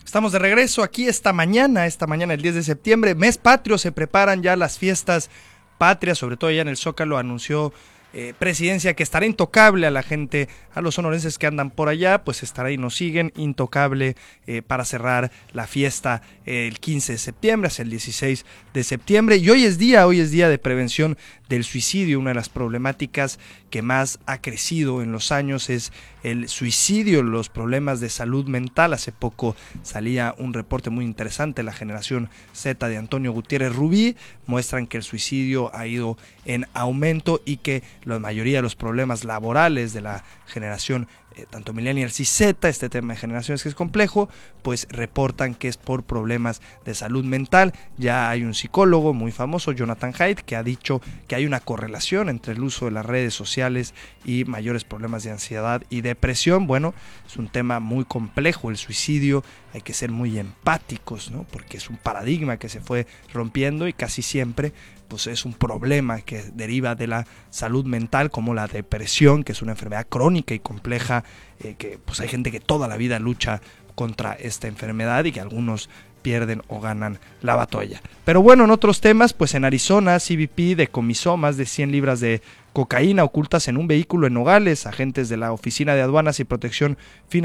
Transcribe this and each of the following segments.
Estamos de regreso aquí esta mañana el 10 de septiembre, mes patrio, se preparan ya las fiestas patrias, sobre todo ya en el Zócalo anunció Presidencia que estará intocable a la gente, a los sonorenses que andan por allá, pues estará y nos siguen intocable para cerrar la fiesta el 15 de septiembre, hasta el 16 de septiembre. Y hoy es día de prevención del suicidio. Una de las problemáticas que más ha crecido en los años es el suicidio, los problemas de salud mental. Hace poco salía un reporte muy interesante, la generación Z de Antonio Gutiérrez Rubí, muestran que el suicidio ha ido en aumento y que la mayoría de los problemas laborales de la generación tanto millennials y Z, este tema de generaciones que es complejo, pues reportan que es por problemas de salud mental. Ya hay un psicólogo muy famoso, Jonathan Haidt, que ha dicho que hay una correlación entre el uso de las redes sociales y mayores problemas de ansiedad y depresión. Bueno, es un tema muy complejo el suicidio, hay que ser muy empáticos, ¿no? Porque es un paradigma que se fue rompiendo y casi siempre pues es un problema que deriva de la salud mental, como la depresión, que es una enfermedad crónica y compleja, que pues hay gente que toda la vida lucha contra esta enfermedad y que algunos pierden o ganan la batalla. Pero bueno, en otros temas, pues en Arizona, CBP decomisó más de 100 libras de cocaína ocultas en un vehículo en Nogales. Agentes de la Oficina de Aduanas y Protección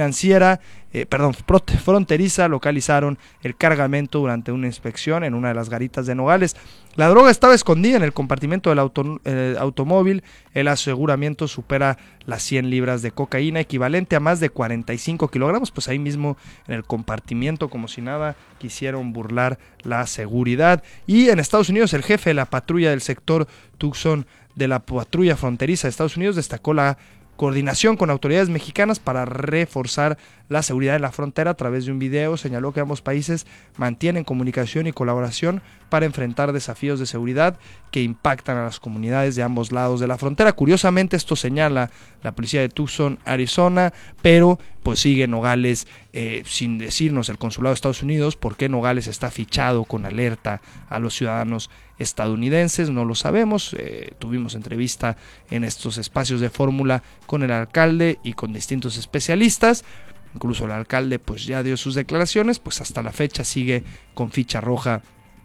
Fronteriza localizaron el cargamento durante una inspección en una de las garitas de Nogales. La droga estaba escondida en el compartimento del automóvil. El aseguramiento supera las 100 libras de cocaína, equivalente a más de 45 kilogramos. Pues ahí mismo en el compartimiento, como si nada, quisieron burlar la seguridad. Y en Estados Unidos, el jefe de la patrulla del sector Tucson de la patrulla fronteriza de Estados Unidos destacó la coordinación con autoridades mexicanas para reforzar la seguridad en la frontera. A través de un video señaló que ambos países mantienen comunicación y colaboración para enfrentar desafíos de seguridad que impactan a las comunidades de ambos lados de la frontera. Curiosamente, esto señala la policía de Tucson, Arizona, pero pues sigue Nogales sin decirnos el consulado de Estados Unidos por qué Nogales está fichado con alerta a los ciudadanos estadounidenses. No lo sabemos. Tuvimos entrevista en estos espacios de Fórmula con el alcalde y con distintos especialistas. Incluso el alcalde pues ya dio sus declaraciones, pues hasta la fecha sigue con ficha roja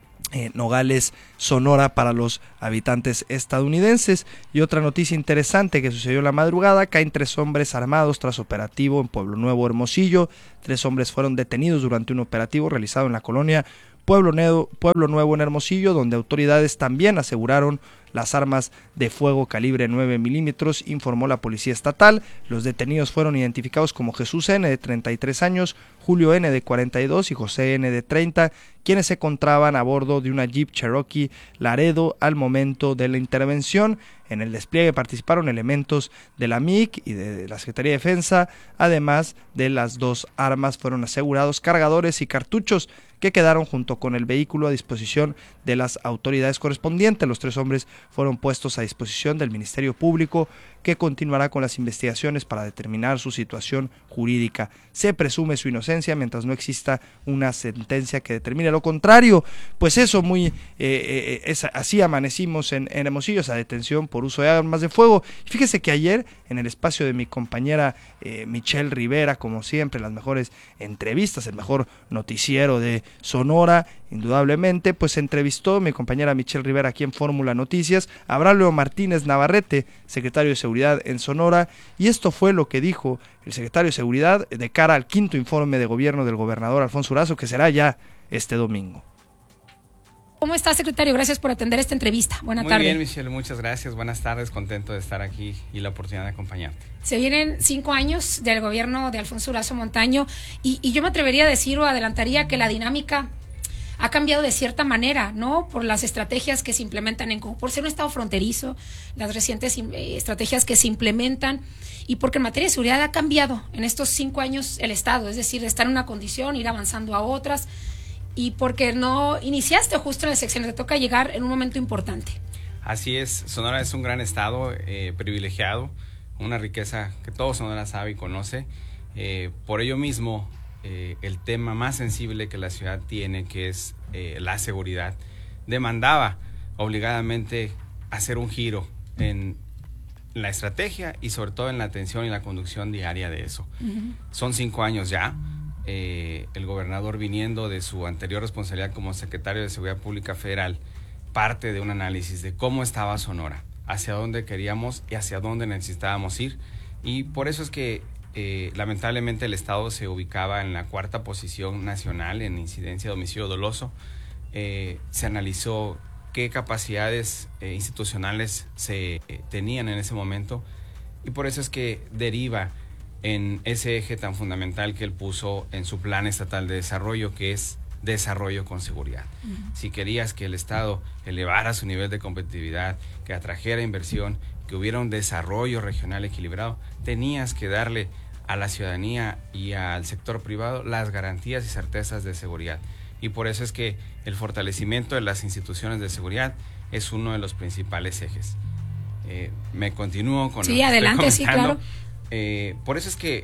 Nogales, Sonora, para los habitantes estadounidenses. Y otra noticia interesante que sucedió en la madrugada: caen 3 hombres armados tras operativo en Pueblo Nuevo, Hermosillo. 3 hombres fueron detenidos durante un operativo realizado en la colonia Pueblo Nuevo en Hermosillo, donde autoridades también aseguraron las armas de fuego calibre 9 milímetros, informó la policía estatal. Los detenidos fueron identificados como Jesús N., de 33 años, Julio N., de 42 y José N., de 30, quienes se encontraban a bordo de una Jeep Cherokee Laredo al momento de la intervención. En el despliegue participaron elementos de la MIC y de la Secretaría de Defensa. Además de las 2 armas, fueron asegurados cargadores y cartuchos que quedaron junto con el vehículo a disposición de las autoridades correspondientes. Los 3 hombres fueron puestos a disposición del Ministerio Público, que continuará con las investigaciones para determinar su situación jurídica. Se presume su inocencia mientras no exista una sentencia que determine lo contrario. Pues eso, así amanecimos en Hermosillo, esa detención por uso de armas de fuego. Y fíjese que ayer, en el espacio de mi compañera Michelle Rivera, como siempre, las mejores entrevistas, el mejor noticiero de Sonora, indudablemente, pues se entrevistó mi compañera Michelle Rivera aquí en Fórmula Noticias a Braulio Martínez Navarrete, secretario de Seguridad en Sonora, y esto fue lo que dijo el secretario de Seguridad de cara al 5º informe de gobierno del gobernador Alfonso Durazo, que será ya este domingo. ¿Cómo está, secretario? Gracias por atender esta entrevista. Buenas tardes. Muy bien, Michelle, muchas gracias. Buenas tardes, contento de estar aquí y la oportunidad de acompañarte. Se vienen 5 años del gobierno de Alfonso Durazo Montaño y yo me atrevería a decir o adelantaría que la dinámica ha cambiado de cierta manera, ¿no? Por las estrategias que se implementan por ser un estado fronterizo, las recientes estrategias que se implementan, y porque en materia de seguridad ha cambiado en estos 5 años el estado, es decir, de estar en una condición, ir avanzando a otras, y porque no iniciaste justo en el sexenio, te toca llegar en un momento importante. Así es, Sonora es un gran estado privilegiado, una riqueza que todo Sonora sabe y conoce. Por ello mismo, el tema más sensible que la ciudad tiene, que es la seguridad, demandaba obligadamente hacer un giro en la estrategia y sobre todo en la atención y la conducción diaria de eso. Son 5 años ya. el gobernador, viniendo de su anterior responsabilidad como secretario de Seguridad Pública Federal, parte de un análisis de cómo estaba Sonora, hacia dónde queríamos y hacia dónde necesitábamos ir. Y por eso es que lamentablemente el estado se ubicaba en la 4ª posición nacional en incidencia de homicidio doloso. Se analizó qué capacidades institucionales se tenían en ese momento, y por eso es que deriva en ese eje tan fundamental que él puso en su plan estatal de desarrollo, que es desarrollo con seguridad. Si querías que el estado elevara su nivel de competitividad, que atrajera inversión, que hubiera un desarrollo regional equilibrado, tenías que darle a la ciudadanía y al sector privado las garantías y certezas de seguridad. Y por eso es que el fortalecimiento de las instituciones de seguridad es uno de los principales ejes. Me continúo con sí, adelante, sí, claro. Por eso es que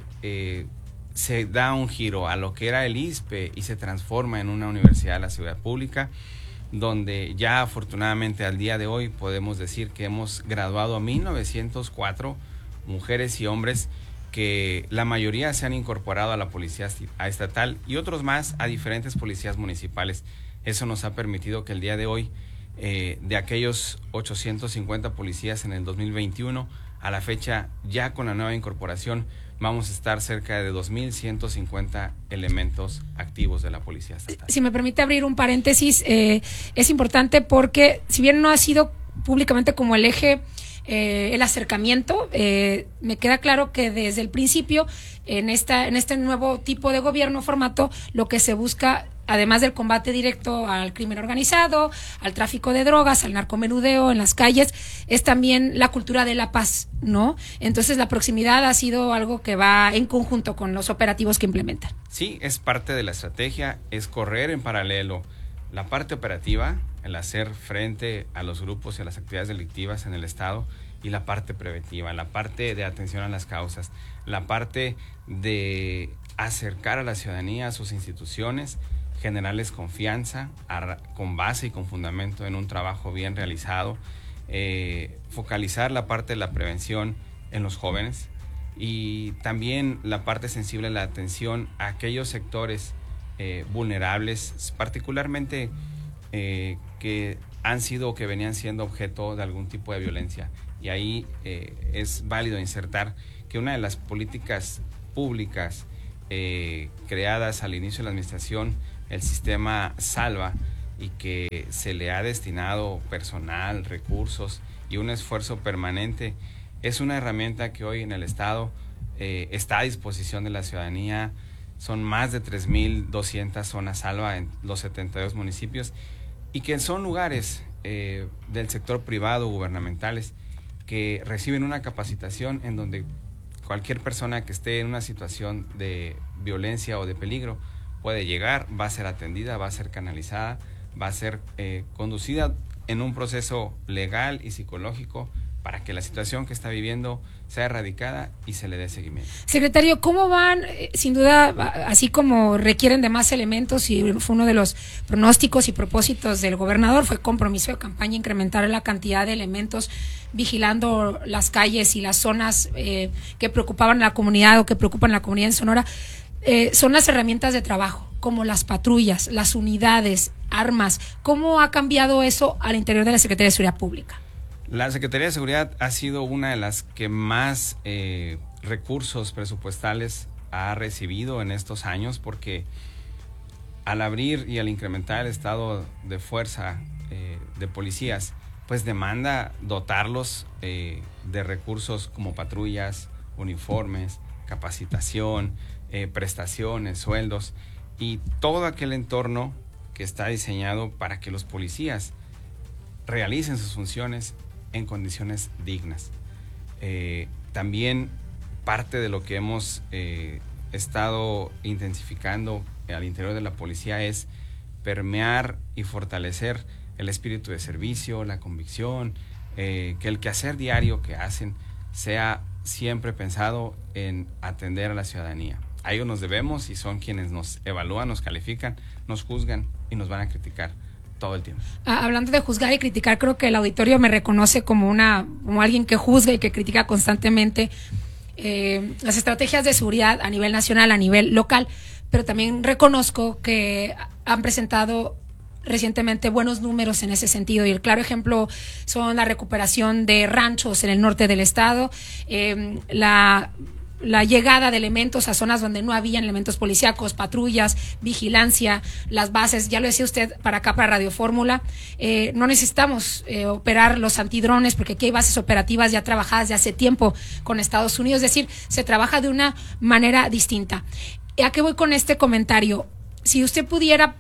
se da un giro a lo que era el ISSSTE y se transforma en una universidad de la seguridad pública, donde ya afortunadamente al día de hoy podemos decir que hemos graduado a 1,904 mujeres y hombres, que la mayoría se han incorporado a la policía estatal y otros más a diferentes policías municipales. Eso nos ha permitido que el día de hoy, de aquellos 850 policías en el 2021, a la fecha, ya con la nueva incorporación, vamos a estar cerca de 2,150 elementos activos de la policía estatal. Si me permite abrir un paréntesis, es importante porque si bien no ha sido públicamente como el eje, el acercamiento, me queda claro que desde el principio, en este nuevo tipo de gobierno formato, lo que se busca, además del combate directo al crimen organizado, al tráfico de drogas, al narcomenudeo en las calles, es también la cultura de la paz, ¿no? Entonces la proximidad ha sido algo que va en conjunto con los operativos que implementan. Sí, es parte de la estrategia, es correr en paralelo la parte operativa, el hacer frente a los grupos y a las actividades delictivas en el estado, y la parte preventiva, la parte de atención a las causas, la parte de acercar a la ciudadanía a sus instituciones, generarles confianza con base y con fundamento en un trabajo bien realizado, focalizar la parte de la prevención en los jóvenes y también la parte sensible de la atención a aquellos sectores vulnerables, particularmente que han sido o que venían siendo objeto de algún tipo de violencia. Y ahí es válido insertar que una de las políticas públicas creadas al inicio de la administración, el sistema Salva, y que se le ha destinado personal, recursos y un esfuerzo permanente, es una herramienta que hoy en el estado está a disposición de la ciudadanía. Son más de 3,200 zonas Salva en los 72 municipios, y que son lugares del sector privado, gubernamentales, que reciben una capacitación en donde cualquier persona que esté en una situación de violencia o de peligro puede llegar, va a ser atendida, va a ser canalizada, va a ser conducida en un proceso legal y psicológico para que la situación que está viviendo sea erradicada y se le dé seguimiento. Secretario, ¿cómo van? Sin duda, así como requieren de más elementos, y fue uno de los pronósticos y propósitos del gobernador, fue compromiso de campaña incrementar la cantidad de elementos vigilando las calles y las zonas que preocupaban a la comunidad o que preocupan a la comunidad en Sonora. Son las herramientas de trabajo, como las patrullas, las unidades, armas. ¿Cómo ha cambiado eso al interior de la Secretaría de Seguridad Pública? La Secretaría de Seguridad ha sido una de las que más recursos presupuestales ha recibido en estos años, porque al abrir y al incrementar el estado de fuerza de policías, pues demanda dotarlos de recursos como patrullas, uniformes, capacitación, prestaciones, sueldos y todo aquel entorno que está diseñado para que los policías realicen sus funciones en condiciones dignas. También parte de lo que hemos estado intensificando al interior de la policía es permear y fortalecer el espíritu de servicio, la convicción, que el quehacer diario que hacen sea siempre pensado en atender a la ciudadanía. A ellos nos debemos, y son quienes nos evalúan, nos califican, nos juzgan y nos van a criticar todo el tiempo. Hablando de juzgar y criticar, creo que el auditorio me reconoce como alguien que juzga y que critica constantemente las estrategias de seguridad a nivel nacional, a nivel local, pero también reconozco que han presentado recientemente buenos números en ese sentido, y el claro ejemplo son la recuperación de ranchos en el norte del estado, la llegada de elementos a zonas donde no habían elementos policíacos, patrullas, vigilancia, las bases, ya lo decía usted para acá, para Radio Fórmula, no necesitamos operar los antidrones porque aquí hay bases operativas ya trabajadas de hace tiempo con Estados Unidos, es decir, se trabaja de una manera distinta. ¿A qué voy con este comentario? Si usted pudiera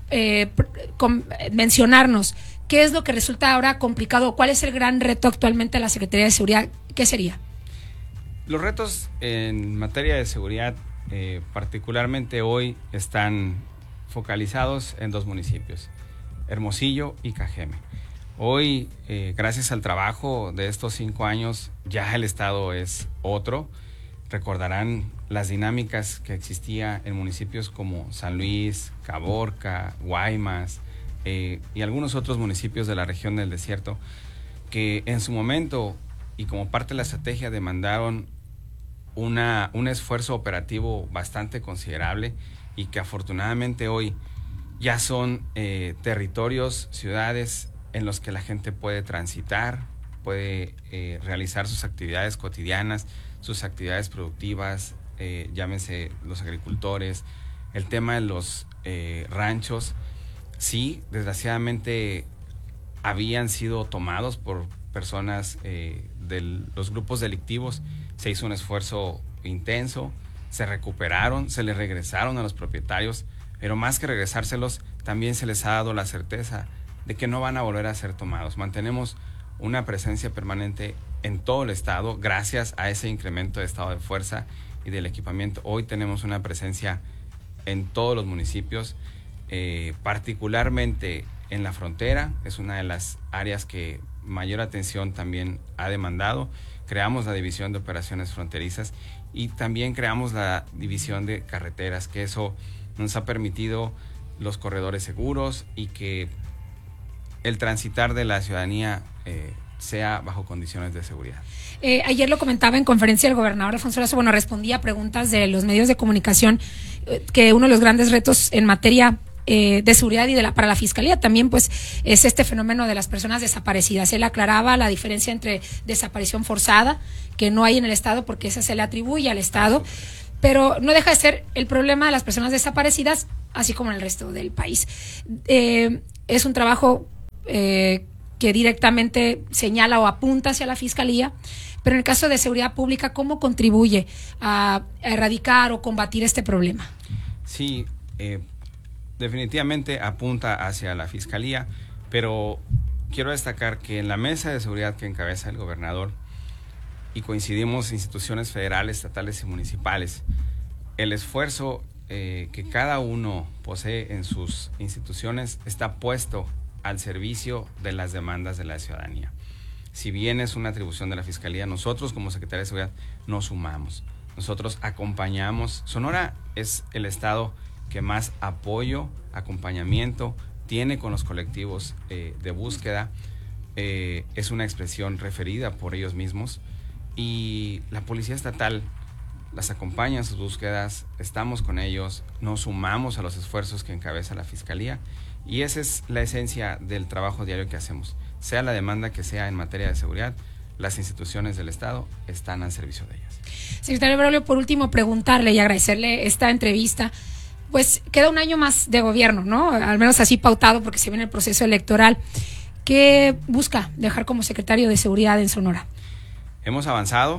mencionarnos qué es lo que resulta ahora complicado, cuál es el gran reto actualmente de la Secretaría de Seguridad, ¿qué sería? Los retos en materia de seguridad, particularmente hoy, están focalizados en 2 municipios, Hermosillo y Cajeme. Hoy, gracias al trabajo de estos 5 años, ya el estado es otro. Recordarán las dinámicas que existía en municipios como San Luis, Caborca, Guaymas y algunos otros municipios de la región del desierto, que en su momento y como parte de la estrategia demandaron un esfuerzo operativo bastante considerable, y que afortunadamente hoy ya son territorios, ciudades en los que la gente puede transitar, puede realizar sus actividades cotidianas, sus actividades productivas, llámense los agricultores, el tema de los ranchos. Sí, desgraciadamente habían sido tomados por personas de los grupos delictivos. Se hizo un esfuerzo intenso, se recuperaron, se les regresaron a los propietarios, pero más que regresárselos, también se les ha dado la certeza de que no van a volver a ser tomados. Mantenemos una presencia permanente en todo el estado gracias a ese incremento de estado de fuerza y del equipamiento. Hoy tenemos una presencia en todos los municipios, particularmente en la frontera. Es una de las áreas que mayor atención también ha demandado. Creamos la división de operaciones fronterizas y también creamos la división de carreteras, que eso nos ha permitido los corredores seguros y que el transitar de la ciudadanía sea bajo condiciones de seguridad. Ayer lo comentaba en conferencia el gobernador Alfonso Durazo, respondía a preguntas de los medios de comunicación, que uno de los grandes retos en materia de seguridad y para la Fiscalía también pues es este fenómeno de las personas desaparecidas. Él aclaraba la diferencia entre desaparición forzada, que no hay en el Estado porque esa se le atribuye al Estado, pero no deja de ser el problema de las personas desaparecidas, así como en el resto del país. Es un trabajo que directamente señala o apunta hacia la Fiscalía, pero en el caso de seguridad pública, ¿cómo contribuye a erradicar o combatir este problema? Sí, definitivamente apunta hacia la Fiscalía, pero quiero destacar que en la mesa de seguridad que encabeza el gobernador, y coincidimos instituciones federales, estatales y municipales, el esfuerzo que cada uno posee en sus instituciones está puesto al servicio de las demandas de la ciudadanía. Si bien es una atribución de la Fiscalía, nosotros como Secretaría de Seguridad nos sumamos, nosotros acompañamos. Sonora es el estado que más apoyo, acompañamiento tiene con los colectivos de búsqueda. Es una expresión referida por ellos mismos, y la Policía Estatal las acompaña en sus búsquedas, estamos con ellos, nos sumamos a los esfuerzos que encabeza la Fiscalía, y esa es la esencia del trabajo diario que hacemos. Sea la demanda que sea en materia de seguridad, las instituciones del Estado están al servicio de ellas. Secretario Braulio, por último, preguntarle y agradecerle esta entrevista. Pues queda un año más de gobierno, ¿no? Al menos así pautado, porque se viene el proceso electoral. ¿Qué busca dejar como secretario de Seguridad en Sonora? Hemos avanzado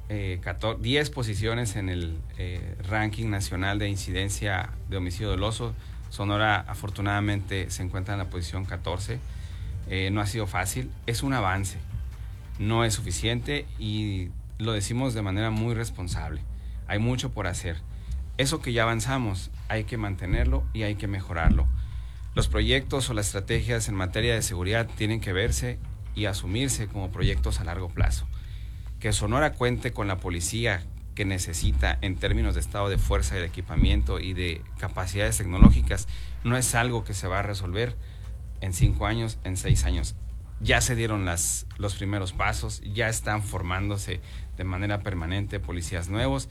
10 posiciones en el ranking nacional de incidencia de homicidio doloso. Sonora afortunadamente se encuentra en la posición 14. No ha sido fácil, es un avance, no es suficiente, y lo decimos de manera muy responsable. Hay mucho por hacer. Eso que ya avanzamos hay que mantenerlo y hay que mejorarlo. Los proyectos o las estrategias en materia de seguridad tienen que verse y asumirse como proyectos a largo plazo. Que Sonora cuente con la policía que necesita en términos de estado de fuerza y de equipamiento y de capacidades tecnológicas no es algo que se va a resolver en 5 años, en 6 años. Ya se dieron los primeros pasos, ya están formándose de manera permanente policías nuevos.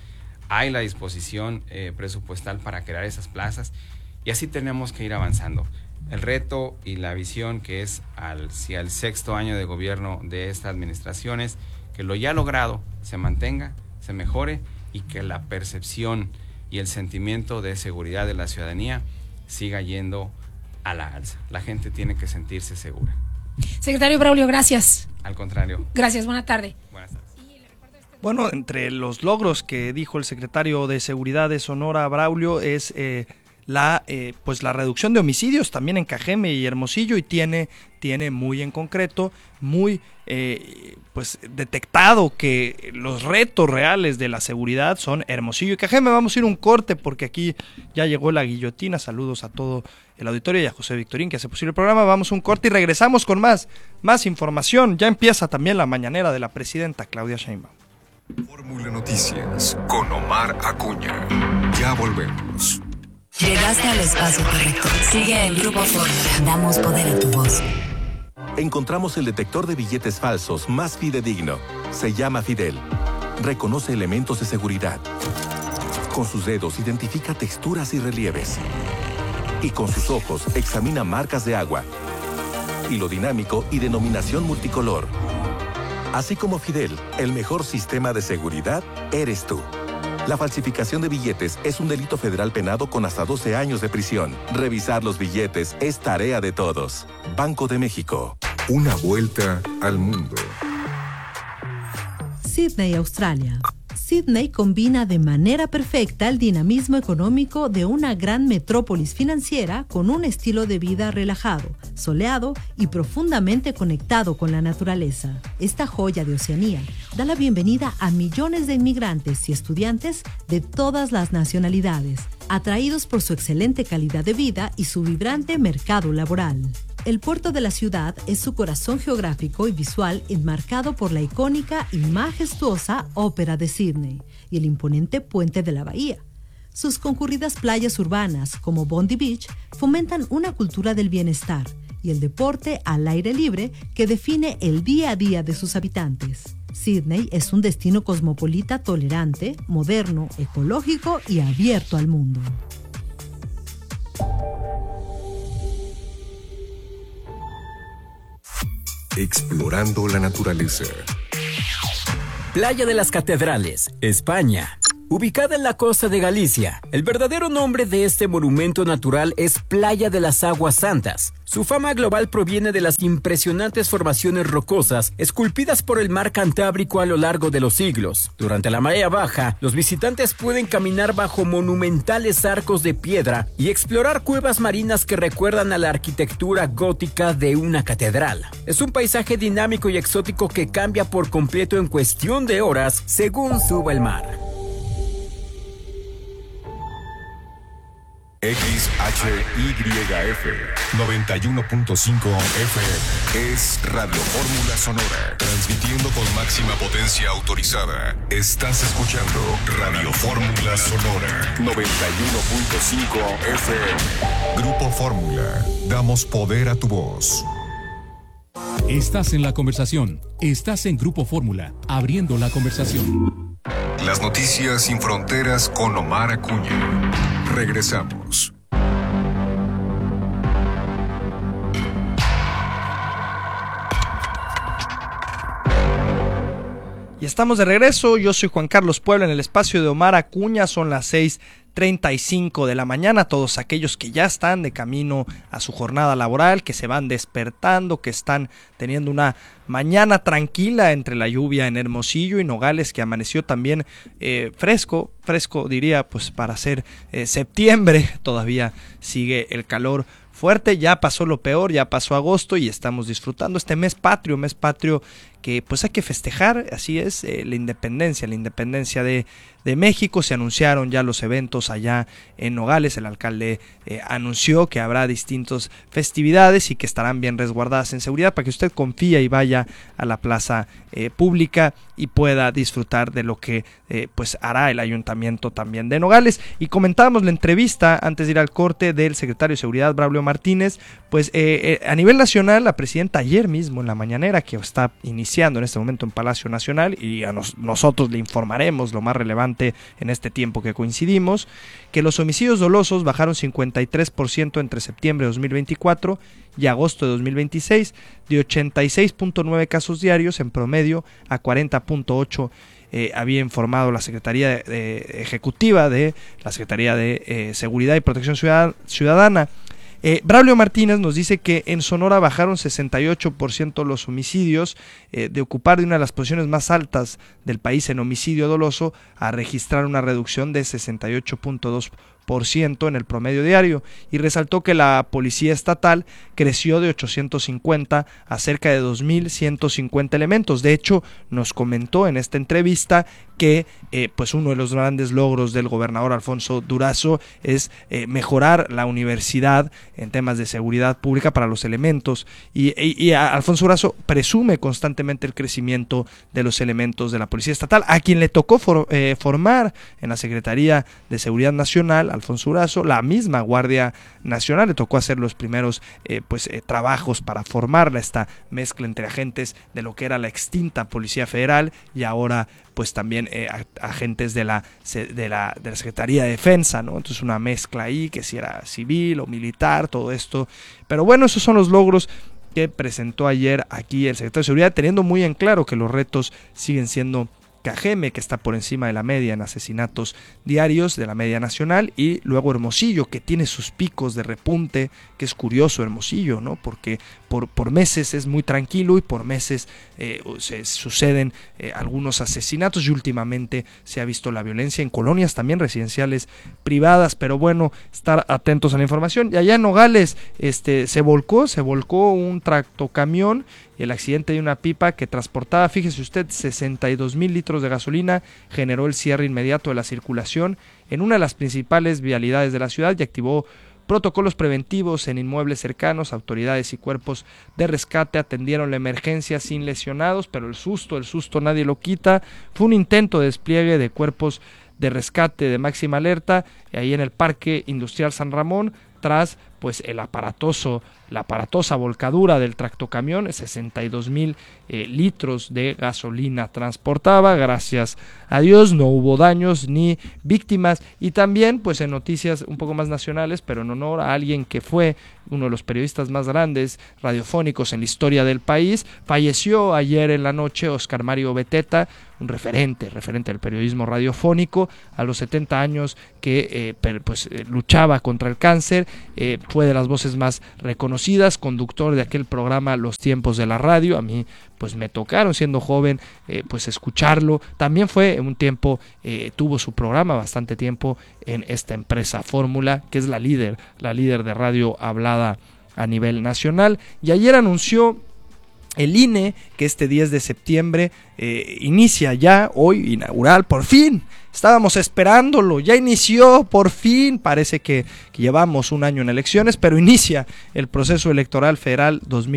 hay la disposición presupuestal para crear esas plazas y así tenemos que ir avanzando. El reto y la visión que es si al 6º año de gobierno de esta administración es que lo ya logrado se mantenga, se mejore y que la percepción y el sentimiento de seguridad de la ciudadanía siga yendo a la alza. La gente tiene que sentirse segura. Secretario Braulio, gracias. Al contrario. Gracias, buena tarde. Buenas tardes. Bueno, entre los logros que dijo el secretario de Seguridad de Sonora, Braulio, es la reducción de homicidios también en Cajeme y Hermosillo, y tiene muy en concreto, muy detectado que los retos reales de la seguridad son Hermosillo y Cajeme. Vamos a ir un corte porque aquí ya llegó la guillotina. Saludos a todo el auditorio y a José Victorín que hace posible el programa. Vamos a un corte y regresamos con más información. Ya empieza también la mañanera de la presidenta Claudia Sheinbaum. Fórmula Noticias con Omar Acuña. Ya volvemos. Llegaste al espacio correcto. Sigue el Grupo Fórmula. Damos poder a tu voz. Encontramos el detector de billetes falsos más fidedigno. Se llama Fidel. Reconoce elementos de seguridad. Con sus dedos identifica texturas y relieves. Y con sus ojos examina marcas de agua. Hilo dinámico y denominación multicolor. Así como Fidel, el mejor sistema de seguridad eres tú. La falsificación de billetes es un delito federal penado con hasta 12 años de prisión. Revisar los billetes es tarea de todos. Banco de México. Una vuelta al mundo. Sydney, Australia. Sydney combina de manera perfecta el dinamismo económico de una gran metrópolis financiera con un estilo de vida relajado, soleado y profundamente conectado con la naturaleza. Esta joya de Oceanía da la bienvenida a millones de inmigrantes y estudiantes de todas las nacionalidades, atraídos por su excelente calidad de vida y su vibrante mercado laboral. El puerto de la ciudad es su corazón geográfico y visual, enmarcado por la icónica y majestuosa Ópera de Sydney y el imponente Puente de la Bahía. Sus concurridas playas urbanas, como Bondi Beach, fomentan una cultura del bienestar y el deporte al aire libre que define el día a día de sus habitantes. Sydney es un destino cosmopolita tolerante, moderno, ecológico y abierto al mundo. Explorando la naturaleza. Playa de las Catedrales, España. Ubicada en la costa de Galicia, el verdadero nombre de este monumento natural es Playa de las Aguas Santas. Su fama global proviene de las impresionantes formaciones rocosas esculpidas por el mar Cantábrico a lo largo de los siglos. Durante la marea baja, los visitantes pueden caminar bajo monumentales arcos de piedra y explorar cuevas marinas que recuerdan a la arquitectura gótica de una catedral. Es un paisaje dinámico y exótico que cambia por completo en cuestión de horas según suba el mar. XHYF 91.5 FM es Radio Fórmula Sonora, transmitiendo con máxima potencia autorizada. Estás escuchando Radio Fórmula Sonora 91.5 FM. Grupo Fórmula, damos poder a tu voz. Estás en la conversación. Estás en Grupo Fórmula, abriendo la conversación. Las noticias sin fronteras con Omar Acuña. Regresamos. Y estamos de regreso. Yo soy Juan Carlos Puebla en el espacio de Omar Acuña. Son las 6:35 de la mañana. Todos aquellos que ya están de camino a su jornada laboral, que se van despertando, que están teniendo una mañana tranquila entre la lluvia en Hermosillo y Nogales, que amaneció también fresco diría, pues para ser septiembre. Todavía sigue el calor fuerte, ya pasó lo peor, ya pasó agosto y estamos disfrutando este mes patrio que pues hay que festejar. Así es, la independencia de México. Se anunciaron ya los eventos allá en Nogales. El alcalde anunció que habrá distintas festividades y que estarán bien resguardadas en seguridad para que usted confíe y vaya a la plaza pública y pueda disfrutar de lo que pues hará el ayuntamiento también de Nogales. Y comentábamos la entrevista antes de ir al corte del secretario de Seguridad, Braulio Martínez. Pues a nivel nacional, la presidenta ayer mismo en la mañanera, que está iniciando iniciando en este momento en Palacio Nacional, y a nosotros le informaremos lo más relevante en este tiempo que coincidimos, que los homicidios dolosos bajaron 53% entre septiembre de 2024 y agosto de 2026, de 86.9 casos diarios en promedio a 40.8 había informado la Secretaría Ejecutiva de la Secretaría de Seguridad y Protección Ciudadana. Braulio Martínez nos dice que en Sonora bajaron 68% los homicidios, de ocupar de una de las posiciones más altas del país en homicidio doloso a registrar una reducción de 68.2% en el promedio diario, y resaltó que la policía estatal creció de 850 a cerca de 2.150 elementos. De hecho, nos comentó en esta entrevista que pues uno de los grandes logros del gobernador Alfonso Durazo es mejorar la universidad en temas de seguridad pública para los elementos, y Alfonso Durazo presume constantemente el crecimiento de los elementos de la policía estatal, a quien le tocó formar en la Secretaría de Seguridad Nacional, Alfonso Durazo. La misma Guardia Nacional le tocó hacer los primeros trabajos para formar esta mezcla entre agentes de lo que era la extinta Policía Federal y ahora pues también agentes de la Secretaría de Defensa, ¿no? Entonces una mezcla ahí, que si era civil o militar, todo esto. Pero bueno, esos son los logros que presentó ayer aquí el secretario de Seguridad, teniendo muy en claro que los retos siguen siendo Cajeme, que está por encima de la media en asesinatos diarios, de la media nacional, y luego Hermosillo, que tiene sus picos de repunte, que es curioso Hermosillo, ¿no? Porque por meses es muy tranquilo y por meses se suceden algunos asesinatos, y últimamente se ha visto la violencia en colonias también residenciales privadas. Pero bueno, estar atentos a la información. Y allá en Nogales se volcó un tractocamión, y el accidente de una pipa que transportaba, fíjese usted, 62,000 litros de gasolina generó el cierre inmediato de la circulación en una de las principales vialidades de la ciudad y activó protocolos preventivos en inmuebles cercanos. Autoridades y cuerpos de rescate atendieron la emergencia sin lesionados, pero el susto nadie lo quita. Fue un intento de despliegue de cuerpos de rescate de máxima alerta ahí en el Parque Industrial San Ramón, tras pues la aparatosa volcadura del tractocamión. 62,000 litros de gasolina transportaba. Gracias a Dios no hubo daños ni víctimas. Y también pues en noticias un poco más nacionales, pero en honor a alguien que fue uno de los periodistas más grandes radiofónicos en la historia del país, falleció ayer en la noche Oscar Mario Beteta, un referente del periodismo radiofónico, a los 70 años, que luchaba contra el cáncer. Fue de las voces más reconocidas, conductor de aquel programa Los Tiempos de la Radio. A mí pues me tocaron siendo joven pues escucharlo. También fue un tiempo, tuvo su programa bastante tiempo en esta empresa Fórmula, que es la líder de radio hablada a nivel nacional. Y ayer anunció el INE que este 10 de septiembre inicia ya, hoy inaugural, por fin. Estábamos esperándolo, ya inició, por fin. Parece que llevamos un año en elecciones, pero inicia el proceso electoral federal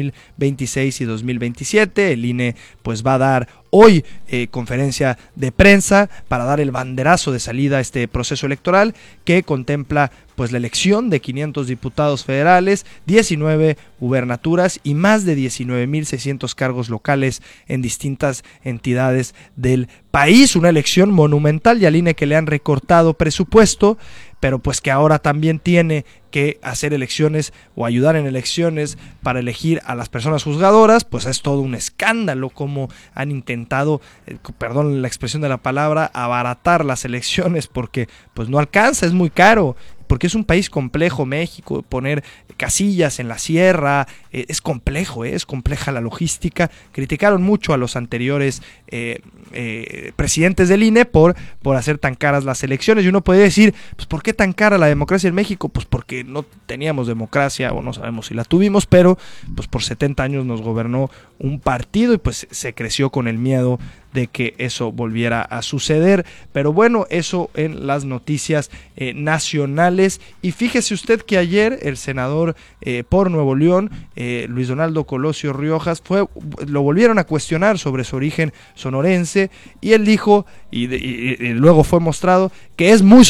2026 y 2027. El INE pues va a dar hoy conferencia de prensa para dar el banderazo de salida a este proceso electoral, que contempla pues la elección de 500 diputados federales, 19 gubernaturas y más de 19,600 cargos locales en distintas entidades del país. Una elección monumental, y al INE que le han recortado presupuesto, pero pues que ahora también tiene que hacer elecciones o ayudar en elecciones para elegir a las personas juzgadoras. Pues es todo un escándalo como han intentado, perdón la expresión de la palabra, abaratar las elecciones, porque pues no alcanza, es muy caro. Porque es un país complejo, México, poner casillas en la sierra, es complejo, es compleja la logística. Criticaron mucho a los anteriores presidentes del INE por hacer tan caras las elecciones, y uno puede decir, pues ¿por qué tan cara la democracia en México? Pues porque no teníamos democracia, o no sabemos si la tuvimos, pero pues por 70 años nos gobernó un partido y pues se creció con el miedo de que eso volviera a suceder. Pero bueno, eso en las noticias nacionales. Y fíjese usted que ayer el senador por Nuevo León, Luis Donaldo Colosio Riojas, lo volvieron a cuestionar sobre su origen sonorense, y él dijo, y luego fue mostrado, que es muy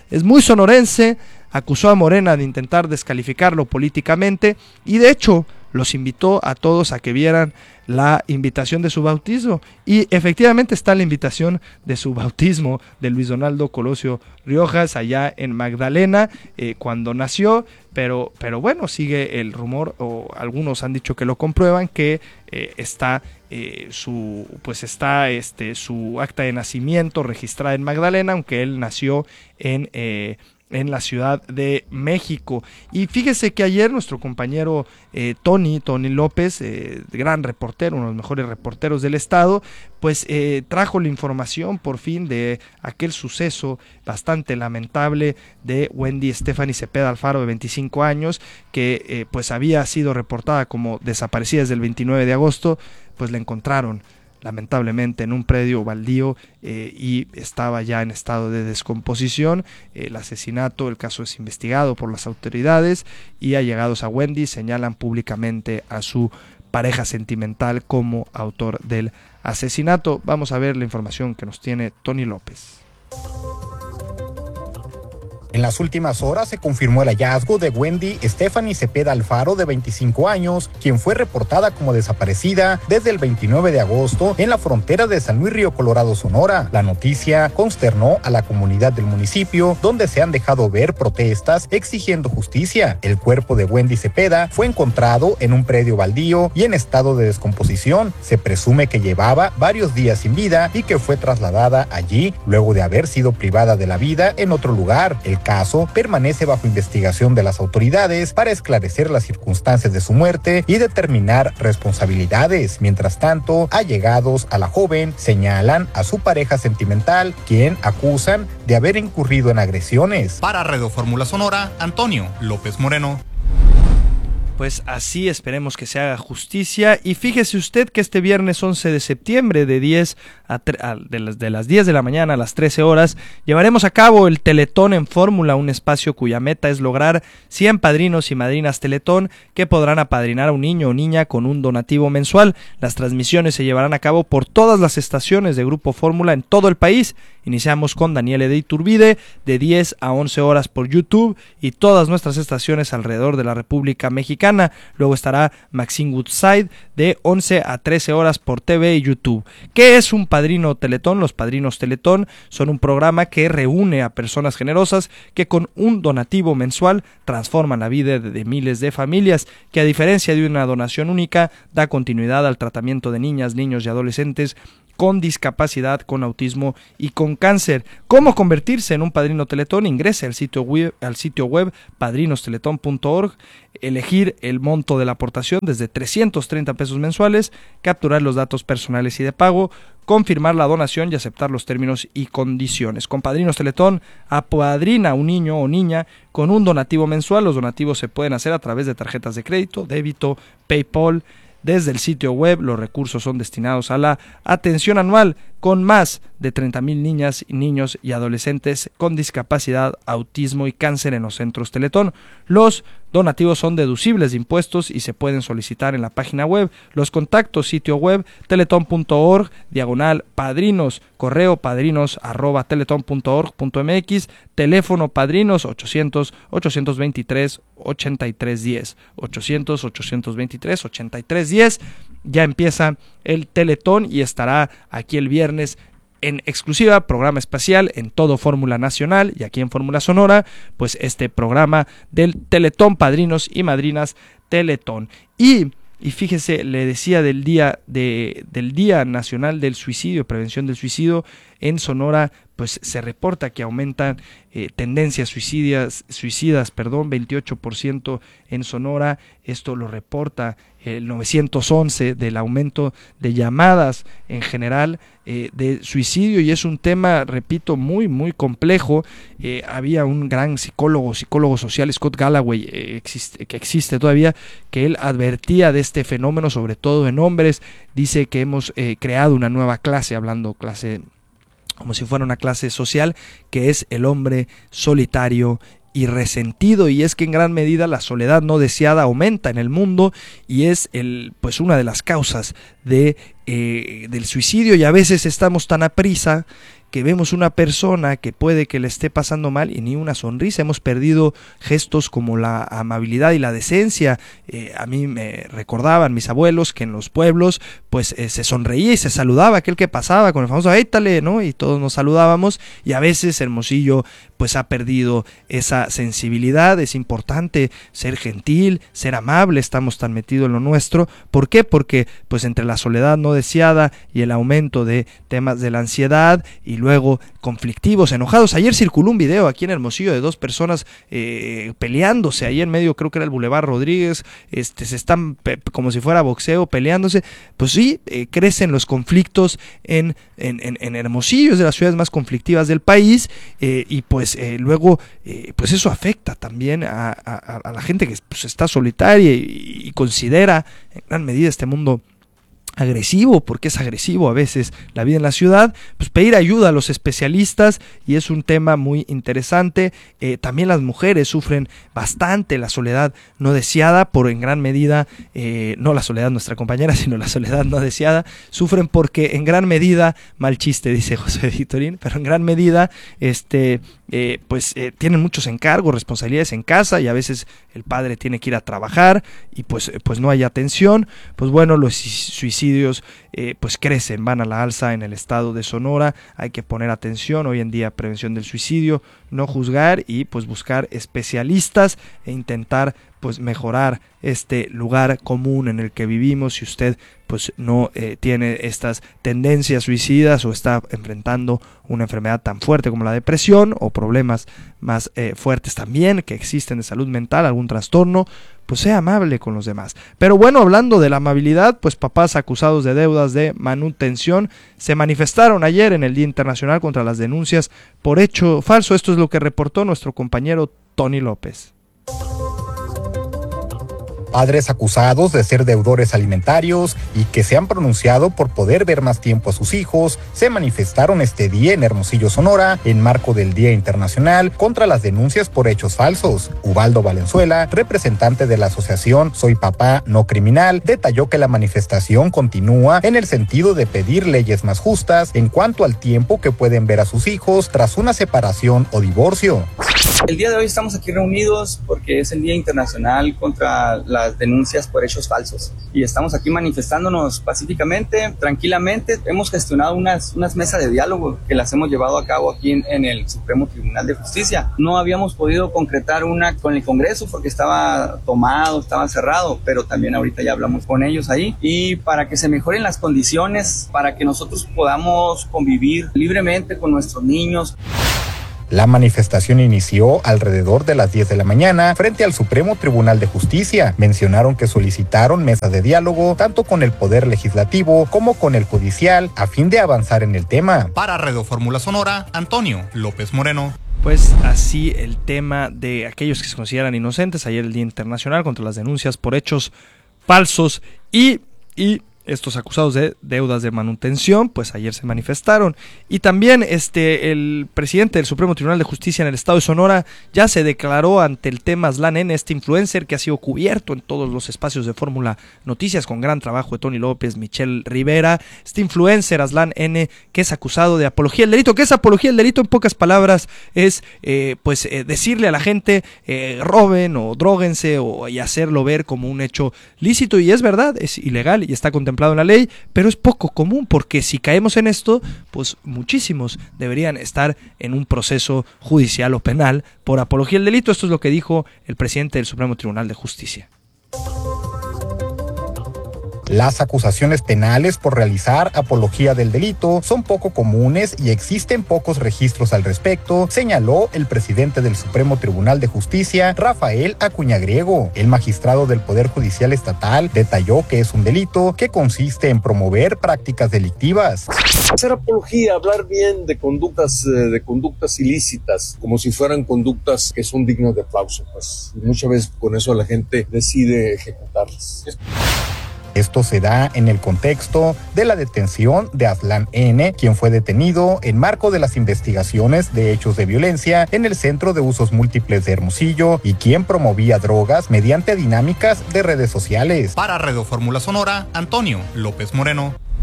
sonorense. Acusó a Morena de intentar descalificarlo políticamente, y de hecho los invitó a todos a que vieran la invitación de su bautismo, y efectivamente está la invitación de su bautismo de Luis Donaldo Colosio Riojas allá en Magdalena cuando nació, pero bueno, sigue el rumor, o algunos han dicho que lo comprueban, que está su acta de nacimiento registrada en Magdalena, aunque él nació en la Ciudad de México. Y fíjese que ayer nuestro compañero Tony López, gran reportero, uno de los mejores reporteros del estado, pues trajo la información por fin de aquel suceso bastante lamentable de Wendy Stephanie Cepeda Alfaro, de 25 años, que pues había sido reportada como desaparecida desde el 29 de agosto, pues la encontraron lamentablemente en un predio baldío y estaba ya en estado de descomposición. El asesinato, el caso es investigado por las autoridades, y allegados a Wendy señalan públicamente a su pareja sentimental como autor del asesinato. Vamos a ver la información que nos tiene Tony López. En las últimas horas se confirmó el hallazgo de Wendy Stephanie Cepeda Alfaro, de 25 años, quien fue reportada como desaparecida desde el 29 de agosto en la frontera de San Luis Río Colorado, Sonora. La noticia consternó a la comunidad del municipio, donde se han dejado ver protestas exigiendo justicia. El cuerpo de Wendy Cepeda fue encontrado en un predio baldío y en estado de descomposición. Se presume que llevaba varios días sin vida y que fue trasladada allí luego de haber sido privada de la vida en otro lugar. El caso permanece bajo investigación de las autoridades para esclarecer las circunstancias de su muerte y determinar responsabilidades. Mientras tanto, allegados a la joven señalan a su pareja sentimental, quien acusan de haber incurrido en agresiones. Para Radio Fórmula Sonora, Antonio López Moreno. Pues así esperemos que se haga justicia. Y fíjese usted que este viernes 11 de septiembre de las 10 de la mañana a las 13 horas llevaremos a cabo el Teletón en Fórmula, un espacio cuya meta es lograr 100 padrinos y madrinas Teletón que podrán apadrinar a un niño o niña con un donativo mensual. Las transmisiones se llevarán a cabo por todas las estaciones de Grupo Fórmula en todo el país. Iniciamos con Daniel de Iturbide de 10 a 11 horas por YouTube y todas nuestras estaciones alrededor de la República Mexicana. Luego estará Maxine Woodside de 11 a 13 horas por TV y YouTube. ¿Qué es un Padrino Teletón? Los Padrinos Teletón son un programa que reúne a personas generosas que con un donativo mensual transforman la vida de miles de familias, que a diferencia de una donación única da continuidad al tratamiento de niñas, niños y adolescentes con discapacidad, con autismo y con cáncer. ¿Cómo convertirse en un Padrino Teletón? Ingrese al sitio web padrinosteletón.org, elegir el monto de la aportación desde 330 pesos mensuales, capturar los datos personales y de pago, confirmar la donación y aceptar los términos y condiciones. Con Padrinos Teletón, apadrina a un niño o niña con un donativo mensual. Los donativos se pueden hacer a través de tarjetas de crédito, débito, PayPal. Desde el sitio web, los recursos son destinados a la atención anual con más de 30,000 niñas, niños y adolescentes con discapacidad, autismo y cáncer en los centros Teletón. Los donativos son deducibles de impuestos y se pueden solicitar en la página web. Los contactos: sitio web teletón.org, /padrinos, correo padrinos@teletón.org.mx, teléfono padrinos 800-823-8310, 800-823-8310. Ya empieza el Teletón y estará aquí el viernes en exclusiva, programa especial en todo Fórmula Nacional, y aquí en Fórmula Sonora, pues este programa del Teletón, Padrinos y Madrinas Teletón. Y fíjese, le decía del Día Nacional del Suicidio, Prevención del Suicidio. En Sonora pues se reporta que aumentan tendencias suicidas, 28% en Sonora. Esto lo reporta el 911 del aumento de llamadas en general de suicidio, y es un tema, repito, muy muy complejo. Había un gran psicólogo social, Scott Galloway, que existe todavía, que él advertía de este fenómeno, sobre todo en hombres. Dice que hemos creado una nueva clase, clase como si fuera una clase social, que es el hombre solitario y resentido, y es que en gran medida la soledad no deseada aumenta en el mundo y es pues una de las causas del suicidio, y a veces estamos tan aprisa que vemos una persona que puede que le esté pasando mal y ni una sonrisa. Hemos perdido gestos como la amabilidad y la decencia. A mí me recordaban mis abuelos que en los pueblos pues se sonreía y se saludaba aquel que pasaba con el famoso "éitale", ¿no? Y todos nos saludábamos, y a veces Hermosillo pues ha perdido esa sensibilidad. Es importante ser gentil, ser amable, estamos tan metidos en lo nuestro. ¿Por qué? Porque pues entre la soledad no deseada y el aumento de temas de la ansiedad y luego conflictivos, enojados. Ayer circuló un video aquí en Hermosillo de dos personas peleándose, ahí en medio, creo que era el Boulevard Rodríguez, se están como si fuera boxeo, peleándose. Pues sí, crecen los conflictos en Hermosillo, es de las ciudades más conflictivas del país, y pues luego pues eso afecta también a la gente que pues está solitaria y considera en gran medida este mundo agresivo, porque es agresivo a veces la vida en la ciudad. Pues pedir ayuda a los especialistas, y es un tema muy interesante. También las mujeres sufren bastante la soledad no deseada, por en gran medida, no la soledad nuestra compañera, sino la soledad no deseada, sufren porque en gran medida, mal chiste dice José Victorín, pero en gran medida tienen muchos encargos, responsabilidades en casa, y a veces el padre tiene que ir a trabajar y pues no hay atención. Pues bueno, los suicidios pues crecen, van a la alza en el estado de Sonora. Hay que poner atención hoy en día, prevención del suicidio, no juzgar y pues buscar especialistas e intentar pues mejorar este lugar común en el que vivimos. Si usted pues no tiene estas tendencias suicidas o está enfrentando una enfermedad tan fuerte como la depresión, o problemas más fuertes también que existen de salud mental, algún trastorno, pues sea amable con los demás. Pero bueno, hablando de la amabilidad, pues papás acusados de deudas de manutención se manifestaron ayer en el Día Internacional contra las denuncias por hecho falso. Esto es lo que reportó nuestro compañero Tony López. Padres acusados de ser deudores alimentarios y que se han pronunciado por poder ver más tiempo a sus hijos se manifestaron este día en Hermosillo, Sonora, en marco del Día Internacional contra las denuncias por hechos falsos. Ubaldo Valenzuela, representante de la asociación Soy Papá No Criminal, detalló que la manifestación continúa en el sentido de pedir leyes más justas en cuanto al tiempo que pueden ver a sus hijos tras una separación o divorcio. El día de hoy estamos aquí reunidos porque es el Día Internacional contra las denuncias por hechos falsos, y estamos aquí manifestándonos pacíficamente, tranquilamente. Hemos gestionado unas mesas de diálogo que las hemos llevado a cabo aquí en el Supremo Tribunal de Justicia. No habíamos podido concretar una con el Congreso porque estaba tomado, estaba cerrado, pero también ahorita ya hablamos con ellos ahí, y para que se mejoren las condiciones, para que nosotros podamos convivir libremente con nuestros niños. La manifestación inició alrededor de las 10 de la mañana frente al Supremo Tribunal de Justicia. Mencionaron que solicitaron mesas de diálogo tanto con el Poder Legislativo como con el Judicial a fin de avanzar en el tema. Para Radio Fórmula Sonora, Antonio López Moreno. Pues así el tema de aquellos que se consideran inocentes. Ayer el Día Internacional contra las denuncias por hechos falsos y estos acusados de deudas de manutención, pues ayer se manifestaron. Y también el presidente del Supremo Tribunal de Justicia en el estado de Sonora ya se declaró ante el tema Aslan N, este influencer que ha sido cubierto en todos los espacios de Fórmula Noticias con gran trabajo de Tony López, Michelle Rivera. Este influencer Aslan N, que es acusado de apología del delito. ¿Qué es apología del delito? En pocas palabras es decirle a la gente roben o dróguense y hacerlo ver como un hecho lícito, y es verdad, es ilegal y está contemplado en la ley, pero es poco común, porque si caemos en esto, pues muchísimos deberían estar en un proceso judicial o penal por apología del delito. Esto es lo que dijo el presidente del Supremo Tribunal de Justicia. Las acusaciones penales por realizar apología del delito son poco comunes y existen pocos registros al respecto, señaló el presidente del Supremo Tribunal de Justicia, Rafael Acuña Griego. El magistrado del Poder Judicial Estatal detalló que es un delito que consiste en promover prácticas delictivas. Hacer apología, hablar bien de conductas ilícitas, como si fueran conductas que son dignas de aplauso, pues muchas veces con eso la gente decide ejecutarlas. Esto se da en el contexto de la detención de Aslan N, quien fue detenido en marco de las investigaciones de hechos de violencia en el Centro de Usos Múltiples de Hermosillo y quien promovía drogas mediante dinámicas de redes sociales. Para Radio Fórmula Sonora, Antonio López Moreno.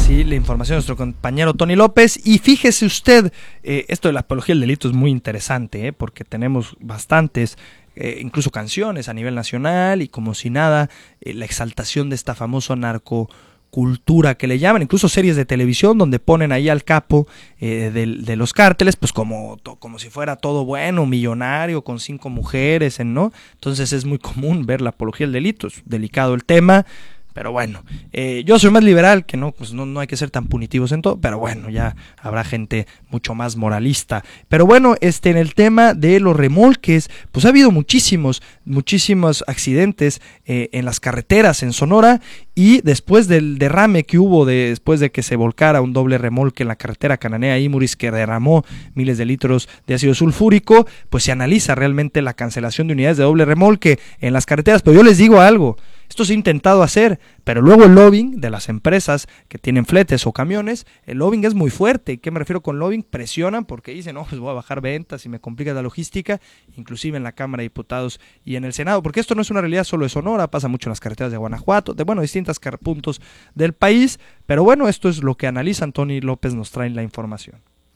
así la información de nuestro compañero Tony López. Y fíjese usted, esto de la apología del delito es muy interesante, porque tenemos bastantes, incluso canciones a nivel nacional, y como si nada, la exaltación de esta famosa narcocultura que le llaman, incluso series de televisión donde ponen ahí al capo de los cárteles, pues como si fuera todo bueno, millonario, con 5 mujeres, ¿no? Entonces es muy común ver la apología del delito, es delicado el tema. Pero bueno, yo soy más liberal, que no, pues no hay que ser tan punitivos en todo, pero bueno, ya habrá gente mucho más moralista. Pero bueno, en el tema de los remolques, pues ha habido muchísimos accidentes en las carreteras en Sonora, y después del derrame que hubo después de que se volcara un doble remolque en la carretera Cananea-Imuris, que derramó miles de litros de ácido sulfúrico, pues se analiza realmente la cancelación de unidades de doble remolque en las carreteras. Pero yo les digo algo, esto se ha intentado hacer, pero luego el lobbying de las empresas que tienen fletes o camiones, el lobbying es muy fuerte. ¿Qué me refiero con lobbying? Presionan porque dicen, no, pues voy a bajar ventas y me complica la logística, inclusive en la Cámara de Diputados y en el Senado, porque esto no es una realidad solo de Sonora, pasa mucho en las carreteras de Guanajuato, de distintos puntos del país. Pero bueno, esto es lo que analizan. Tony López nos trae la información.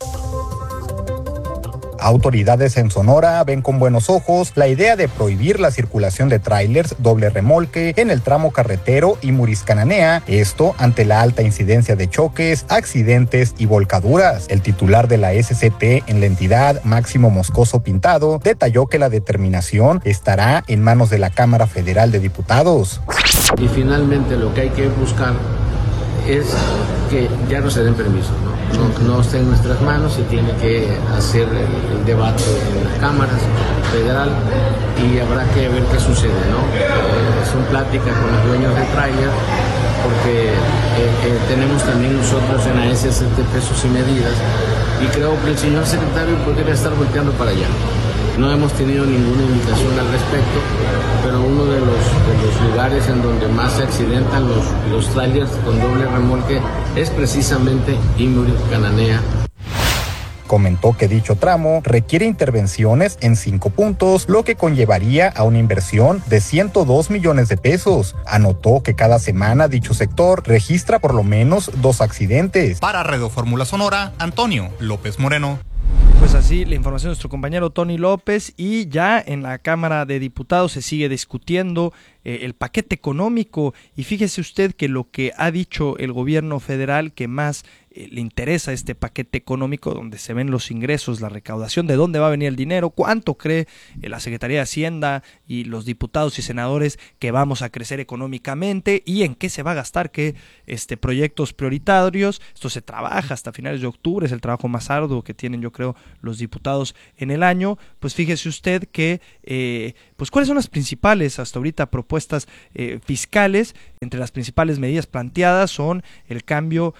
Autoridades en Sonora ven con buenos ojos la idea de prohibir la circulación de tráilers doble remolque en el tramo carretero Imuris-Cananea, esto ante la alta incidencia de choques, accidentes y volcaduras. El titular de la SCT en la entidad, Máximo Moscoso Pintado, detalló que la determinación estará en manos de la Cámara Federal de Diputados. Y finalmente lo que hay que buscar es que ya no se den permisos, no esté en nuestras manos, se tiene que hacer el debate en la Cámara Federal y habrá que ver qué sucede, son pláticas con los dueños de tráiler, porque tenemos también nosotros en la SCT pesos y medidas, y creo que el señor secretario podría estar volteando para allá. No hemos tenido ninguna indicación al respecto, pero uno de los lugares en donde más se accidentan los trailers con doble remolque es precisamente Imuris-Cananea. Comentó que dicho tramo requiere intervenciones en 5 puntos, lo que conllevaría a una inversión de 102 millones de pesos. Anotó que cada semana dicho sector registra por lo menos 2 accidentes. Para Radio Fórmula Sonora, Antonio López Moreno. Pues así la información de nuestro compañero Tony López. Y ya en la Cámara de Diputados se sigue discutiendo el paquete económico, y fíjese usted que lo que ha dicho el gobierno federal que más le interesa este paquete económico, donde se ven los ingresos, la recaudación, de dónde va a venir el dinero, cuánto cree la Secretaría de Hacienda y los diputados y senadores que vamos a crecer económicamente, y en qué se va a gastar, qué proyectos prioritarios. Esto se trabaja hasta finales de octubre, es el trabajo más arduo que tienen, yo creo, los diputados en el año. Pues fíjese usted que pues cuáles son las principales hasta ahorita propuestas fiscales. Entre las principales medidas planteadas son el cambio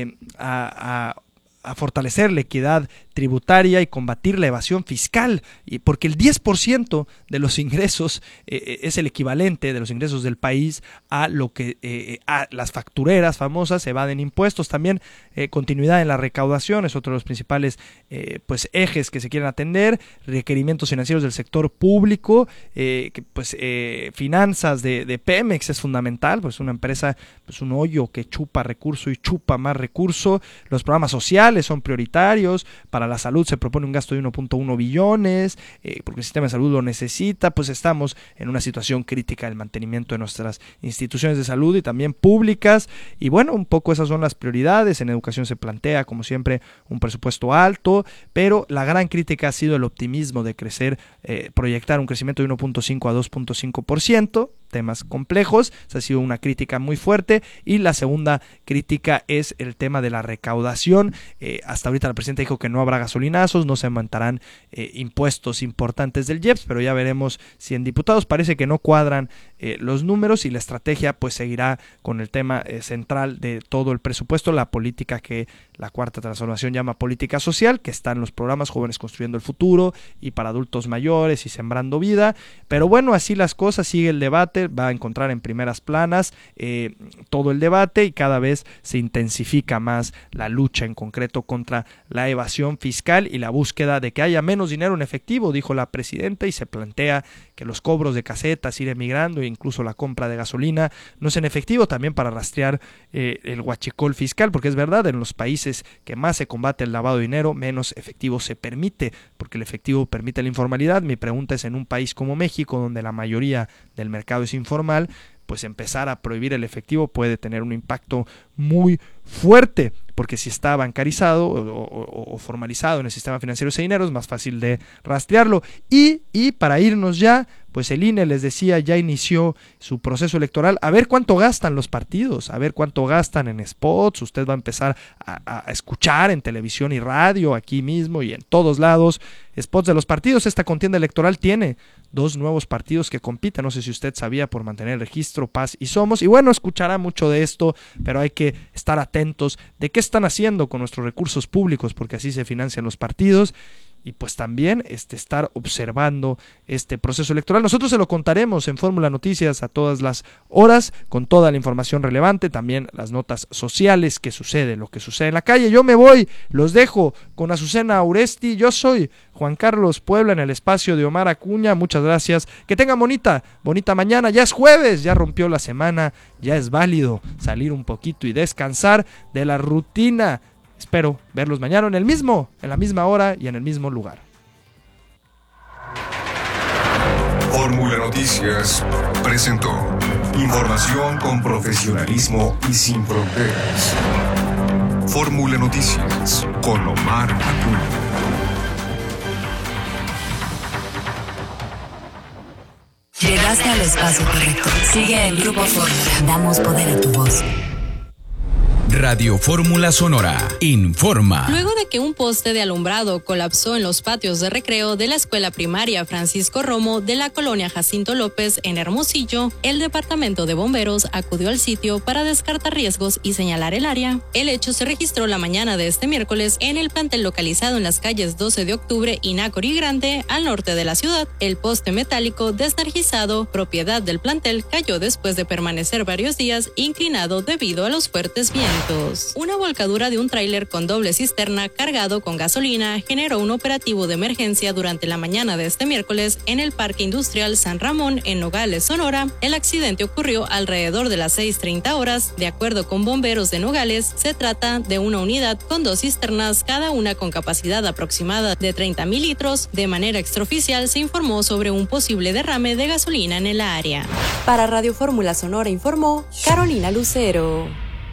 a fortalecer la equidad tributaria y combatir la evasión fiscal, y porque el 10% de los ingresos es el equivalente de los ingresos del país a lo que a las factureras famosas evaden impuestos. También continuidad en la recaudación es otro de los principales pues ejes que se quieren atender. Requerimientos financieros del sector público, finanzas de Pemex es fundamental, pues una empresa, pues un hoyo que chupa recurso y chupa más recurso. Los programas sociales son prioritarios. Para la salud se propone un gasto de 1.1 billones, porque el sistema de salud lo necesita. Pues estamos en una situación crítica del mantenimiento de nuestras instituciones de salud y también públicas, y bueno, un poco esas son las prioridades. En educación se plantea, como siempre, un presupuesto alto, pero la gran crítica ha sido el optimismo de crecer, proyectar un crecimiento de 1.5 a 2.5%, temas complejos. Esa ha sido una crítica muy fuerte. Y la segunda crítica es el tema de la recaudación. Hasta ahorita la presidenta dijo que no habrá gasolinazos, no se aumentarán impuestos importantes del IEPS, pero ya veremos si en diputados parece que no cuadran los números, y la estrategia pues seguirá con el tema central de todo el presupuesto, la política que la Cuarta Transformación llama política social, que está en los programas Jóvenes Construyendo el Futuro y para adultos mayores y Sembrando Vida. Pero bueno, así las cosas, sigue el debate, va a encontrar en primeras planas todo el debate, y cada vez se intensifica más la lucha en concreto contra la evasión fiscal y la búsqueda de que haya menos dinero en efectivo, dijo la presidenta, y se plantea que los cobros de casetas ir emigrando, e incluso la compra de gasolina, no es en efectivo, también para rastrear el huachicol fiscal, porque es verdad, en los países que más se combate el lavado de dinero, menos efectivo se permite, porque el efectivo permite la informalidad. Mi pregunta es, en un país como México, donde la mayoría del mercado es informal, pues empezar a prohibir el efectivo puede tener un impacto muy fuerte, porque si está bancarizado o formalizado en el sistema financiero ese dinero, es más fácil de rastrearlo. Y para irnos ya, pues el INE, les decía, ya inició su proceso electoral. A ver cuánto gastan los partidos, a ver cuánto gastan en spots. Usted va a empezar a escuchar en televisión y radio, aquí mismo y en todos lados, spots de los partidos. Esta contienda electoral tiene 2 nuevos partidos que compiten, no sé si usted sabía, por mantener el registro, Paz y Somos. Y bueno, escuchará mucho de esto, pero hay que estar atentos de qué están haciendo con nuestros recursos públicos, porque así se financian los partidos. Y pues también estar observando este proceso electoral. Nosotros se lo contaremos en Fórmula Noticias a todas las horas, con toda la información relevante, también las notas sociales, qué sucede, lo que sucede en la calle. Yo me voy, los dejo con Azucena Uresti. Yo soy Juan Carlos Puebla, en el espacio de Omar Acuña. Muchas gracias, que tengan bonita mañana. Ya es jueves, ya rompió la semana, ya es válido salir un poquito y descansar de la rutina. Espero verlos mañana en la misma hora y en el mismo lugar. Fórmula Noticias presentó información con profesionalismo y sin fronteras. Fórmula Noticias con Omar Acuña. Llegaste al espacio correcto. Sigue el Grupo Fórmula. Damos poder a tu voz. Radio Fórmula Sonora informa. Luego de que un poste de alumbrado colapsó en los patios de recreo de la escuela primaria Francisco Romo de la colonia Jacinto López en Hermosillo, el departamento de bomberos acudió al sitio para descartar riesgos y señalar el área. El hecho se registró la mañana de este miércoles en el plantel localizado en las calles 12 de octubre y Nácori Grande, al norte de la ciudad. El poste metálico desenergizado, propiedad del plantel, cayó después de permanecer varios días inclinado debido a los fuertes vientos. Una volcadura de un tráiler con doble cisterna cargado con gasolina generó un operativo de emergencia durante la mañana de este miércoles en el Parque Industrial San Ramón en Nogales, Sonora. El accidente ocurrió alrededor de las 6:30 horas. De acuerdo con bomberos de Nogales, se trata de una unidad con 2 cisternas, cada una con capacidad aproximada de 30,000 litros. De manera extraoficial se informó sobre un posible derrame de gasolina en el área. Para Radio Fórmula Sonora informó Carolina Lucero.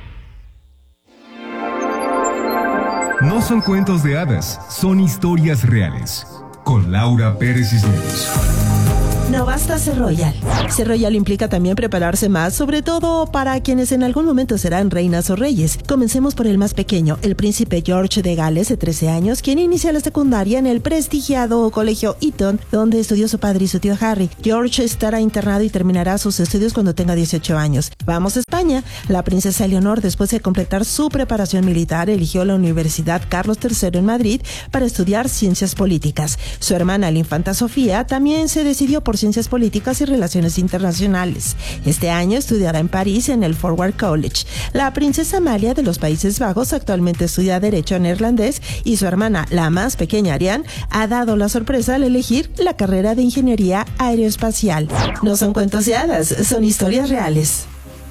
No son cuentos de hadas, son historias reales. Con Laura Pérez Cisneros. No basta ser royal. Ser royal implica también prepararse más, sobre todo para quienes en algún momento serán reinas o reyes. Comencemos por el más pequeño, el príncipe George de Gales, de 13 años, quien inicia la secundaria en el prestigiado colegio Eton, donde estudió su padre y su tío Harry. George estará internado y terminará sus estudios cuando tenga 18 años. Vamos a España. La princesa Eleonor, después de completar su preparación militar, eligió la Universidad Carlos III en Madrid para estudiar ciencias políticas. Su hermana, la infanta Sofía, también se decidió por ciencias políticas y relaciones internacionales. Este año estudiará en París en el Forward College. La princesa Amalia de los Países Bajos actualmente estudia Derecho neerlandés y su hermana, la más pequeña Ariane, ha dado la sorpresa al elegir la carrera de Ingeniería Aeroespacial. No son cuentos de hadas, son historias reales.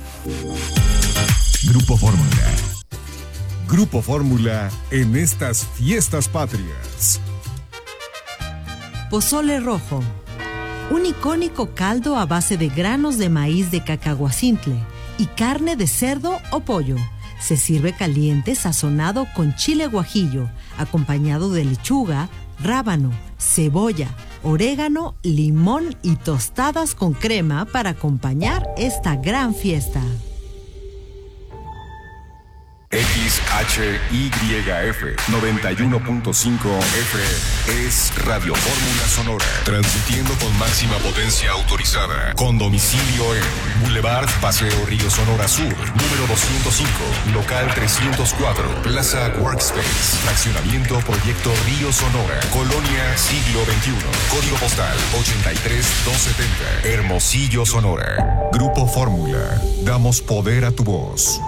Grupo Fórmula. Grupo Fórmula en estas fiestas patrias. Pozole rojo. Un icónico caldo a base de granos de maíz de cacahuacintle y carne de cerdo o pollo. Se sirve caliente, sazonado con chile guajillo, acompañado de lechuga, rábano, cebolla, orégano, limón y tostadas con crema para acompañar esta gran fiesta. XHYF 91.5 FM es Radio Fórmula Sonora, transmitiendo con máxima potencia autorizada, con domicilio en Boulevard Paseo Río Sonora Sur, número 205, local 304, Plaza Workspace, fraccionamiento Proyecto Río Sonora, Colonia Siglo XXI, código postal 83270, Hermosillo, Sonora. Grupo Fórmula, damos poder a tu voz.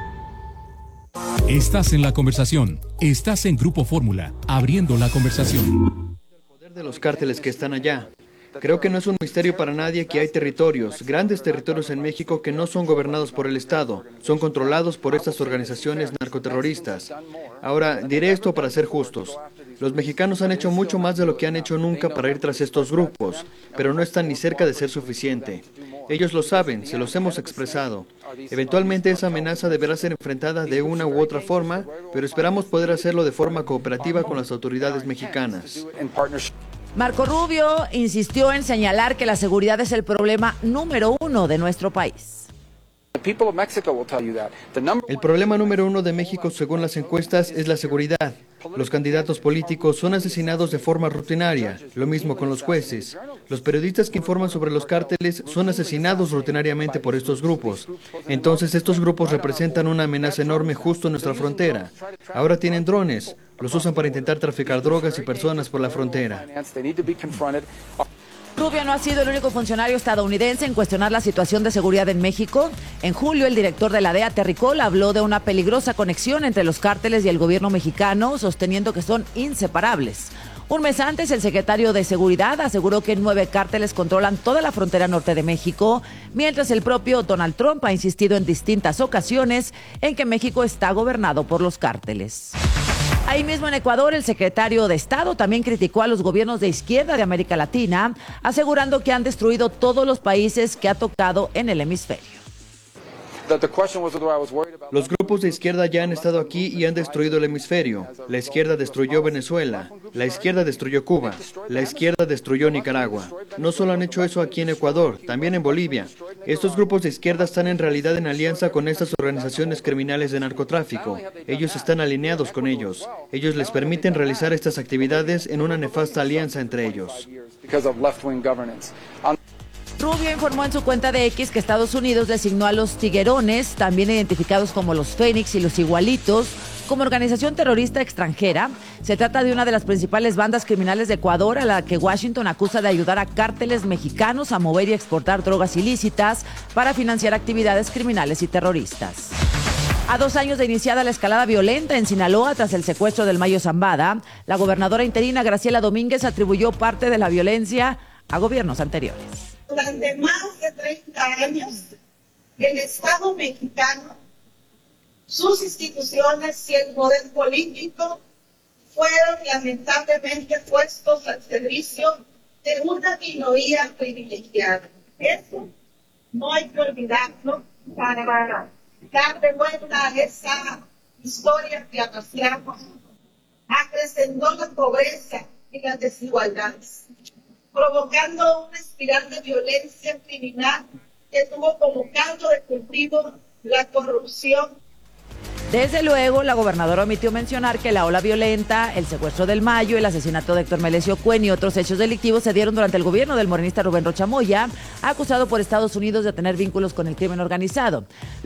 Estás en la conversación. Estás en Grupo Fórmula, abriendo la conversación. El poder de los cárteles que están allá. Creo que no es un misterio para nadie que hay territorios, grandes territorios en México que no son gobernados por el Estado, son controlados por estas organizaciones narcoterroristas. Ahora, diré esto para ser justos. Los mexicanos han hecho mucho más de lo que han hecho nunca para ir tras estos grupos, pero no están ni cerca de ser suficiente. Ellos lo saben, se los hemos expresado. Eventualmente esa amenaza deberá ser enfrentada de una u otra forma, pero esperamos poder hacerlo de forma cooperativa con las autoridades mexicanas. Marco Rubio insistió en señalar que la seguridad es el problema número 1 de nuestro país. El problema número 1 de México, según las encuestas, es la seguridad. Los candidatos políticos son asesinados de forma rutinaria, lo mismo con los jueces. Los periodistas que informan sobre los cárteles son asesinados rutinariamente por estos grupos. Entonces estos grupos representan una amenaza enorme justo en nuestra frontera. Ahora tienen drones, los usan para intentar traficar drogas y personas por la frontera. Rubio no ha sido el único funcionario estadounidense en cuestionar la situación de seguridad en México. En julio, el director de la DEA, Terry Cole, habló de una peligrosa conexión entre los cárteles y el gobierno mexicano, sosteniendo que son inseparables. Un mes antes, el secretario de Seguridad aseguró que 9 cárteles controlan toda la frontera norte de México, mientras el propio Donald Trump ha insistido en distintas ocasiones en que México está gobernado por los cárteles. Ahí mismo en Ecuador, el secretario de Estado también criticó a los gobiernos de izquierda de América Latina, asegurando que han destruido todos los países que ha tocado en el hemisferio. Los grupos de izquierda ya han estado aquí y han destruido el hemisferio. La izquierda destruyó Venezuela, la izquierda destruyó Cuba, la izquierda destruyó Nicaragua. No solo han hecho eso aquí en Ecuador, también en Bolivia. Estos grupos de izquierda están en realidad en alianza con estas organizaciones criminales de narcotráfico. Ellos están alineados con ellos. Ellos les permiten realizar estas actividades en una nefasta alianza entre ellos. Rubio informó en su cuenta de X que Estados Unidos designó a los Tiguerones, también identificados como los Fénix y los Igualitos, como organización terrorista extranjera. Se trata de una de las principales bandas criminales de Ecuador, a la que Washington acusa de ayudar a cárteles mexicanos a mover y exportar drogas ilícitas para financiar actividades criminales y terroristas. A 2 años de iniciada la escalada violenta en Sinaloa tras el secuestro del Mayo Zambada, la gobernadora interina Graciela Domínguez atribuyó parte de la violencia a gobiernos anteriores. Durante más de 30 años, el Estado mexicano, sus instituciones y el poder político fueron lamentablemente puestos al servicio de una minoría privilegiada. Eso no hay que olvidarlo para dar de vuelta a esa historia que arrastramos. Acrecentó la pobreza y las desigualdades, provocando una espiral de violencia criminal que tuvo como caldo de cultivo la corrupción. Desde luego, la gobernadora omitió mencionar que la ola violenta, el secuestro del Mayo, el asesinato de Héctor Melesio Cuen y otros hechos delictivos se dieron durante el gobierno del morenista Rubén Rocha Moya, acusado por Estados Unidos de tener vínculos con el crimen organizado.